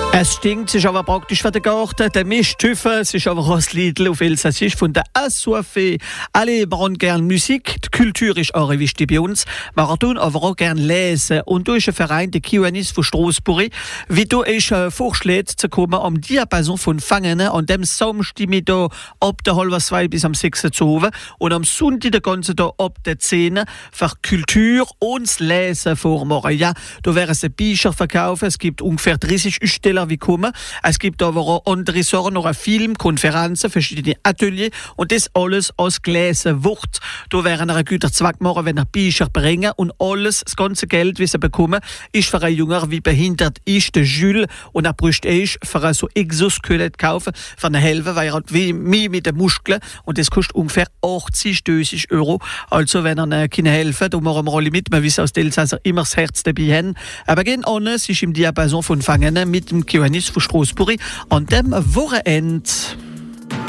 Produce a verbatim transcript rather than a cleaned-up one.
Es stinkt, es ist aber praktisch für den Garten. Der Misthüffe, es ist aber auch das Lied auf Elsassisch von der Assoiffé. Alle brauchen gern Musik, die Kultur ist auch wichtig bei uns. Wir tun aber auch gern lesen. Und du ist ein Verein, der Kionis von Straßburg, wie du ich äh, vorschlägt, zu kommen am Diapason von Fangenen, an dem Samstag mit da ab der halber zwei bis am sechs zu oben und am Sonntag der ganze Tag ab der zehn für Kultur und das Lesen vormachen. Ja, da wäre es ein Bücher verkaufen, es gibt ungefähr dreißig Aussteller wie kommen. Es gibt aber auch andere Sachen, noch ein Film, Konferenzen, verschiedene Ateliers und das alles aus gelesen wird. Da wären er ein guter Zweck machen, wenn er Bücher bringen und alles, das ganze Geld, wie sie bekommen, ist für einen Jünger, wie behindert ist der Jules und er brüscht ist für ein so Exoskelett kaufen, für eine Hilfe, weil er hat wie mich mit den Muskeln und das kostet ungefähr achtzig Euro. Also wenn er keine helfen, da machen wir alle mit, wir wissen aus Elsass immer das Herz dabei haben. Aber gehen an, es ist im Diapason von Fangenen mit dem Kionis von Straßburg an dem Wochenende.